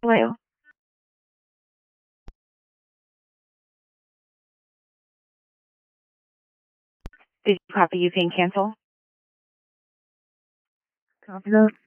Hello. Did you copy? You can cancel? Copy that.